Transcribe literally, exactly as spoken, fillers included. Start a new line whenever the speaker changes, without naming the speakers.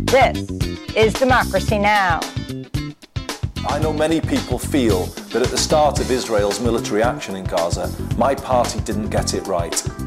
This is Democracy Now!
I know many people feel that at the start of Israel's military action in Gaza, my party didn't get it right.